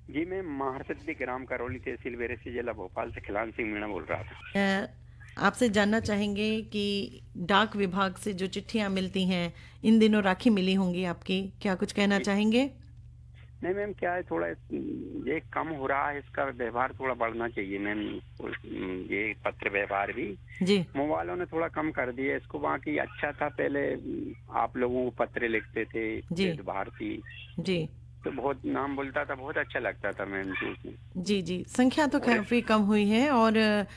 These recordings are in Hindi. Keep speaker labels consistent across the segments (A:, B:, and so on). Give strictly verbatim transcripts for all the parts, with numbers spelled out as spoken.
A: जी, मैं महारसिद्धि ग्राम करौली तहसील वेरसी जिला भोपाल से खिलान सिंह मीणा बोल रहा था।
B: अ, आपसे जानना चाहेंगे कि डाक विभाग से जो चिट्ठियां मिलती हैं, इन दिनों राखी मिली होंगी आपकी, क्या कुछ कहना
A: जी,
B: चाहेंगे?
A: नहीं मैम, क्या है थोड़ा इस- ये कम हो रहा है, इसका व्यवहार थोड़ा बढ़ना चाहिए मैम। उस- ये पत्र व्यवहार भी
B: जी,
A: मोबाइल वालों ने थोड़ा कम कर दिया इसको। बाकी अच्छा था पहले, आप लोगों को पत्र लिखते थे
B: जी,
A: वेद भारती,
B: जी,
A: तो बहुत नाम बोलता था, बहुत अच्छा लगता था मैम जी उसमें।
B: जी, जी। संख्या तो
A: और
B: काफ़ी कम हुई है और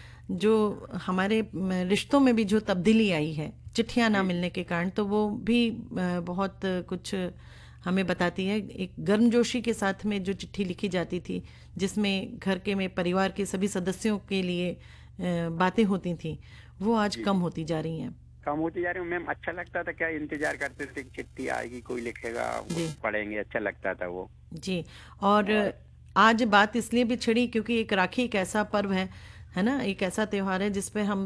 B: जो हमारे म, रिश्तों में भी जो तब्दीली आई है, चिट्ठियां ना
A: जी जी
B: मिलने के कारण, तो वो भी अ, बहुत कुछ हमें बताती है। एक गर्मजोशी के साथ में जो चिट्ठी लिखी जाती थी, जिसमें घर के में परिवार के सभी सदस्यों के लिए अ, बातें होती थी, वो आज
A: जी
B: कम
A: जी
B: होती जा रही हैं।
A: कम होती जा रही हूँ मैम। अच्छा लगता था, क्या इंतजार करते थे कि चिट्ठी आएगी, कोई लिखेगा, वो
B: जी,
A: पढ़ेंगे, अच्छा लगता था वो।
B: जी। और
A: और
B: आज बात इसलिए भी छिड़ी क्योंकि एक राखी एक ऐसा पर्व है है ना, एक ऐसा त्योहार है जिस पे हम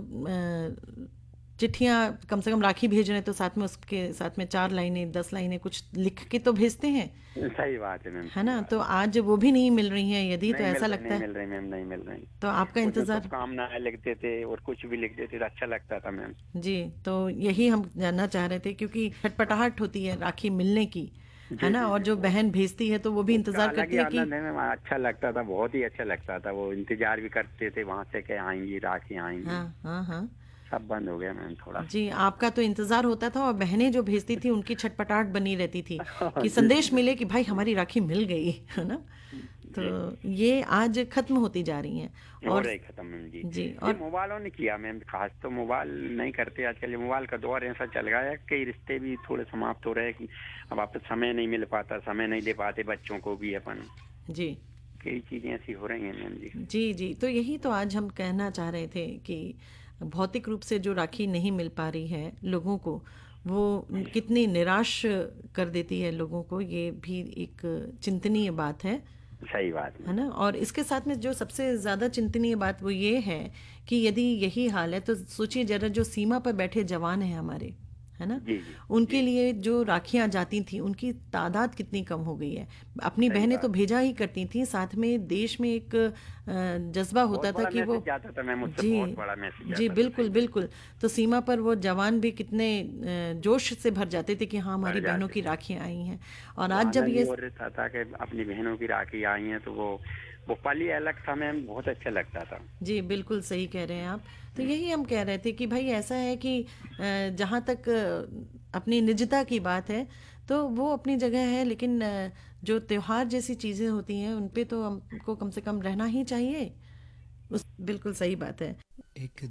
B: अ, चिट्ठियां कम से कम राखी भेज रहे हैं तो साथ में उसके साथ में चार लाइनें दस लाइनें कुछ लिख के तो भेजते हैं,
A: सही बात है मैम,
B: है
A: सही
B: ना।
A: बात
B: तो
A: है।
B: आज वो भी नहीं मिल रही हैं यदि, तो
A: नहीं मिल
B: ऐसा
A: रही,
B: लगता
A: नहीं
B: है।
A: मिल रही मैम, नहीं मिल रही।
B: तो आपका
A: उसमें
B: इंतजार।
A: शुभकामनाएं लिखते थे और कुछ भी लिखते थे तो अच्छा लगता था मैम।
B: जी, तो यही हम जानना चाह रहे थे क्योंकि छटपटाहट होती है राखी मिलने की, है
A: जी
B: ना।
A: जी
B: और
A: जी
B: जो
A: वो
B: बहन भेजती है तो वो भी
A: उसका
B: इंतजार
A: अलग
B: करती
A: ही
B: है कि
A: आनंद है मैम। अच्छा लगता था, बहुत ही अच्छा लगता था। वो इंतजार भी करते थे वहां से कि आएंगी राखी आएंगी।
B: हाँ, हाँ, हाँ।
A: सब बंद हो गया मैम थोड़ा।
B: जी, आपका तो इंतज़ार होता था और बहनें जो भेजती थी उनकी छटपटाहट बनी रहती थी कि
A: जी जी
B: संदेश
A: मैम।
B: मिले कि भाई हमारी राखी मिल गई, है ना?
A: जी
B: तो ये आज खत्म होती जा रही हैं।
A: हो
B: और
A: रही खत्म मैम जी।
B: जी,
A: ये
B: और
A: मोबाइलों ने किया मैम, खास तो मोबाइल नहीं करते आजकल। ये मोबाइल का दौर ऐसा चल गया है, कई रिश्ते भी थोड़े समाप्त हो रहे हैं कि अब आप समय नहीं मिल पाता, समय नहीं दे पाते बच्चों को भी अपन।
B: जी,
A: कई चीजें ऐसी हो रही हैं मैम जी।
B: जी, जी। तो यही तो आज हम कहना चाह रहे थे कि भौतिक रूप से जो राखी नहीं मिल पा रही है लोगों को, वो कितनी निराश कर देती है लोगों को, ये भी एक चिंतनीय बात है।
A: सही बात
B: है
A: मैम।
B: ना। और इसके साथ में जो सबसे ज़्यादा चिंतनीय बात वो ये है कि यदि यही हाल है तो सोचिए जरा, जो सीमा पर बैठे जवान हैं हमारे, है ना,
A: जी जी
B: उनके
A: जी
B: लिए जो राखियां जाती थी उनकी तादाद कितनी कम हो गई है। अपनी
A: सही
B: बहनें तो
A: बात।
B: भेजा ही करती थी, साथ में देश में एक अ, जज्बा
A: बहुत
B: होता था
A: बड़ा
B: कि वो।
A: मैसेज जाता था मैम उससे,
B: जी,
A: बहुत बड़ा मैसेज
B: जी,
A: जाता था,
B: बिल्कुल
A: सही बात।
B: बिल्कुल। तो सीमा पर वो जवान भी कितने अ, जोश से भर जाते थे कि हाँ
A: भर
B: हमारी बहनों
A: जाते
B: की
A: थे।
B: राखियां आई हैं। और
A: वो
B: आज जब
A: आनंद ही
B: ये।
A: और रहता था कि अपनी बहनों की राखी आई है, तो वो वो पल ही अलग था मैम, बहुत अच्छा लगता था।
B: जी, बिल्कुल सही कह रहे हैं आप। तो यही हम कह रहे थे कि भाई ऐसा है कि अ, जहाँ तक अ, अपनी निजता की बात है तो वो अपनी जगह है, लेकिन अ, जो त्योहार जैसी चीज़ें होती हैं उन पे तो हमको कम से कम रहना ही चाहिए। उस बिल्कुल सही बात है।
C: एक